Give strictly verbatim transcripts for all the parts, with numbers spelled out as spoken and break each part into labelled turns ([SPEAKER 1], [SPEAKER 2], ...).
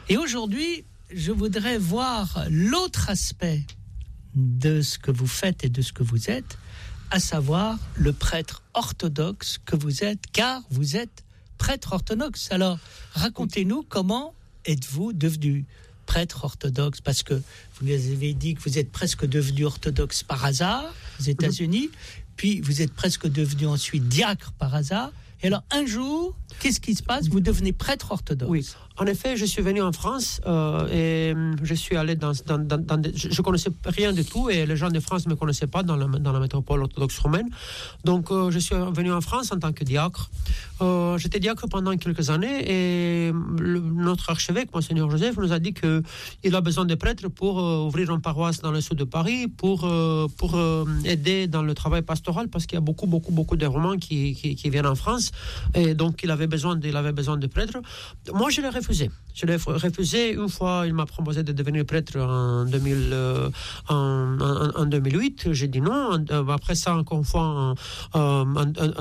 [SPEAKER 1] Et aujourd'hui, je voudrais voir l'autre aspect de ce que vous faites et de ce que vous êtes, à savoir le prêtre orthodoxe que vous êtes, car vous êtes prêtre orthodoxe. Alors, racontez-nous comment êtes-vous devenu prêtre orthodoxe, parce que vous nous avez dit que vous êtes presque devenu orthodoxe par hasard aux États-Unis, puis vous êtes presque devenu ensuite diacre par hasard. Et alors, un jour, qu'est-ce qui se passe ? Vous devenez prêtre orthodoxe.
[SPEAKER 2] Oui, en effet, je suis venu en France euh, et je suis allé dans... dans, dans, dans des, je ne connaissais rien du tout et les gens de France ne me connaissaient pas dans la, dans la métropole orthodoxe romaine. Donc, euh, je suis venu en France en tant que diacre. Euh, j'étais diacre pendant quelques années et le, notre archevêque, Monseigneur Joseph, nous a dit qu'il a besoin de prêtres pour euh, ouvrir une paroisse dans le sud de Paris, pour, euh, pour euh, aider dans le travail pastoral, parce qu'il y a beaucoup, beaucoup, beaucoup de Romains qui, qui, qui viennent en France. Et donc, il avait besoin de, il avait besoin de prêtres. Moi, je l'ai refusé. Je l'ai refusé une fois. Il m'a proposé de devenir prêtre en, deux mille, euh, en, en, en deux mille huit. J'ai dit non. Après ça, encore une fois, en, en,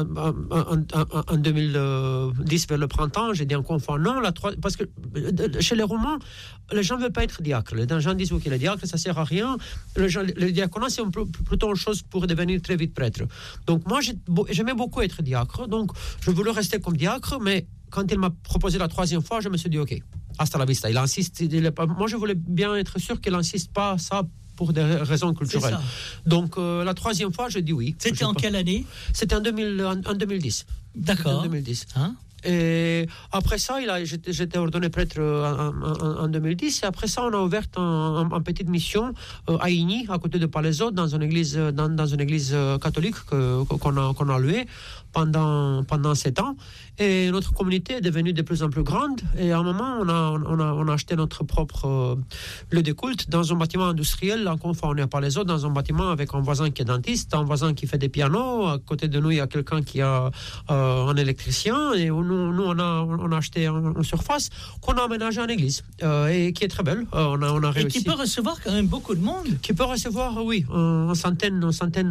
[SPEAKER 2] en, en, en deux mille dix, vers le printemps, j'ai dit encore une fois non. La trois, parce que chez les Romains, les gens ne veulent pas être diacres. Les gens disent que le diacre, ça ne sert à rien. Le, le diaconat, c'est plutôt une chose pour devenir très vite prêtre. Donc, moi, j'aimais beaucoup être diacre. Donc, je voulais rester comme diacre, mais quand il m'a proposé la troisième fois, je me suis dit, OK, hasta la vista. Il insiste. Il est pas, moi, je voulais bien être sûr qu'il n'insiste pas ça pour des raisons culturelles. Donc, euh, la troisième fois, je dis oui.
[SPEAKER 1] C'était en
[SPEAKER 2] pas.
[SPEAKER 1] Quelle année ?
[SPEAKER 2] C'était en, deux mille, en, en deux mille dix.
[SPEAKER 1] D'accord.
[SPEAKER 2] En deux mille dix.
[SPEAKER 1] Hein ?
[SPEAKER 2] Et après ça, il a, j'étais, j'étais ordonné prêtre en, en, en deux mille dix. Et après ça, on a ouvert une un, un petite mission euh, à Igny, à côté de Palaiseau, dans une église, dans, dans une église catholique que, qu'on a, qu'on a louée pendant, pendant sept ans. Et notre communauté est devenue de plus en plus grande. Et à un moment, on a, on a, on a acheté notre propre euh, lieu de culte dans un bâtiment industriel. Encore une fois, on est à Palaiseau, dans un bâtiment avec un voisin qui est dentiste, un voisin qui fait des pianos. À côté de nous, il y a quelqu'un qui a euh, un électricien. Et nous, nous on, a, on a acheté une surface qu'on a aménagée en église euh, et qui est très belle. Euh, on a, on a réussi.
[SPEAKER 1] Et qui peut recevoir quand même beaucoup de monde.
[SPEAKER 2] Qui peut recevoir, oui, une centaine, une centaine,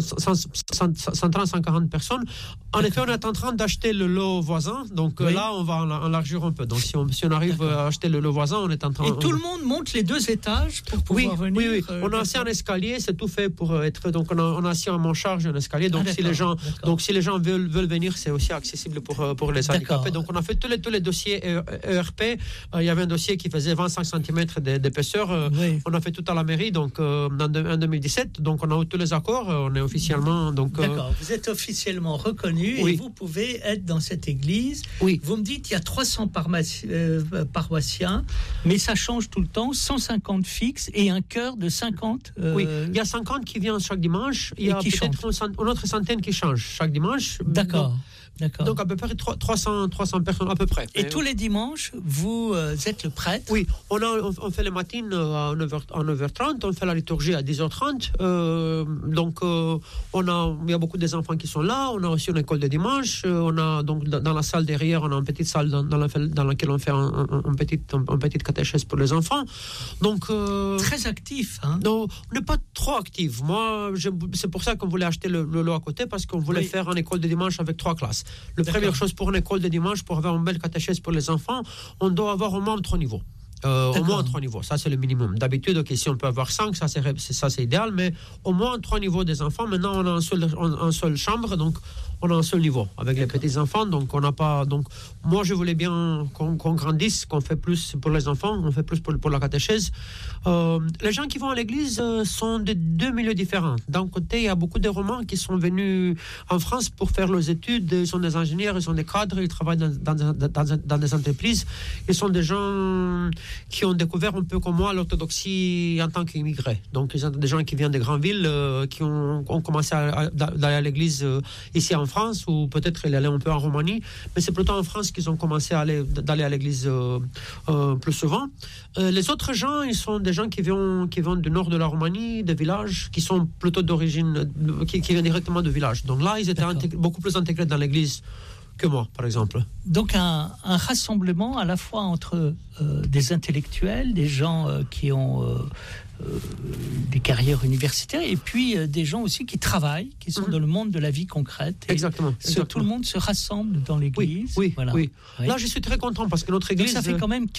[SPEAKER 2] cent trente, cent quarante personnes. En effet, on est en train d'acheter le lot voisin. Donc oui. Là, on va enlargir un peu. Donc si on, si on arrive D'accord. à acheter le lot voisin, on est en train...
[SPEAKER 1] Et
[SPEAKER 2] on...
[SPEAKER 1] tout le monde monte les deux étages pour pouvoir
[SPEAKER 2] oui,
[SPEAKER 1] venir.
[SPEAKER 2] Oui, oui.
[SPEAKER 1] Euh,
[SPEAKER 2] on a assis un escalier, c'est tout fait pour être... Donc on a, on a assis en charge un escalier. Donc, ah, si les gens, donc si les gens veulent, veulent venir, c'est aussi accessible pour, pour les handicapés. Donc on a fait tous les, tous les dossiers E R P. Euh, il y avait un dossier qui faisait vingt-cinq centimètres d'épaisseur. Euh, oui. On a fait tout à la mairie donc, euh, en deux mille dix-sept. Donc on a eu tous les accords. On est officiellement... Donc,
[SPEAKER 1] D'accord. Euh... Vous êtes officiellement reconnu oui. et vous pouvez être dans cette église.
[SPEAKER 2] Oui.
[SPEAKER 1] Vous me dites qu'il y a trois cents parmassi- euh, paroissiens, mais ça change tout le temps, cent cinquante fixes et un chœur de cinquante. Euh...
[SPEAKER 2] Oui, il y a cinquante qui viennent chaque dimanche. Il y a peut-être une, cent- une autre centaine qui changent chaque dimanche.
[SPEAKER 1] D'accord.
[SPEAKER 2] Donc,
[SPEAKER 1] D'accord.
[SPEAKER 2] Donc à peu près trois cents, trois cents personnes à peu près.
[SPEAKER 1] Et, et tous les dimanches, vous euh, êtes le prêtre ?
[SPEAKER 2] Oui, on, a, on, on fait les matines à neuf heures trente, on fait la liturgie à dix heures trente. Euh, donc euh, on a, il y a beaucoup des enfants qui sont là. On a aussi une école de dimanche. On a donc dans la salle derrière, on a une petite salle dans, dans, la, dans laquelle on fait un, un, un petit, un, un petit catéchèse pour les enfants. Donc euh,
[SPEAKER 1] très actif, hein ?
[SPEAKER 2] Non, on n'est pas trop actif. Moi, je, c'est pour ça qu'on voulait acheter le, le lot à côté, parce qu'on voulait oui. faire une école de dimanche avec trois classes. La première chose pour une école de dimanche, pour avoir une belle catéchèse pour les enfants, on doit avoir au moins trois niveaux. Euh, au moins trois niveaux, ça c'est le minimum. D'habitude, okay, si on peut avoir cinq, ça c'est, c'est, ça c'est idéal, mais au moins trois niveaux des enfants. Maintenant, on a un seul, un, un seul chambre, donc on a un seul niveau avec D'accord. les petits enfants. Donc on n'a pas. Donc moi, je voulais bien qu'on, qu'on grandisse, qu'on fait plus pour les enfants, on fait plus pour, pour la catéchèse. Euh, les gens qui vont à l'église euh, sont de deux milieux différents. D'un côté, il y a beaucoup de Romains qui sont venus en France pour faire leurs études. Ils sont des ingénieurs, ils sont des cadres, ils travaillent dans, dans, dans, dans des entreprises. Ils sont des gens qui ont découvert un peu comme moi l'orthodoxie en tant qu'immigrés. Donc, ils sont des gens qui viennent des grandes villes, euh, qui ont, ont commencé à, à, d'aller à l'église euh, ici en France, ou peut-être ils allaient un peu en Roumanie, mais c'est plutôt en France qu'ils ont commencé à aller, d'aller à l'église euh, euh, plus souvent. Euh, les autres gens, ils sont des gens qui viennent, qui viennent du nord de la Roumanie, des villages, qui sont plutôt d'origine, qui, qui viennent directement de villages. Donc là, ils étaient intégrés, beaucoup plus intégrés dans l'église que moi, par exemple.
[SPEAKER 1] Donc un, un rassemblement à la fois entre euh, des intellectuels, des gens euh, qui ont euh, euh, des carrières universitaires, et puis euh, des gens aussi qui travaillent, qui sont mmh. dans le monde de la vie concrète.
[SPEAKER 2] Exactement,
[SPEAKER 1] ce,
[SPEAKER 2] exactement.
[SPEAKER 1] Tout le monde se rassemble dans l'église.
[SPEAKER 2] Oui, oui,
[SPEAKER 1] voilà.
[SPEAKER 2] oui.
[SPEAKER 1] oui.
[SPEAKER 2] Là, je suis très content parce que notre église...
[SPEAKER 1] Donc ça fait quand même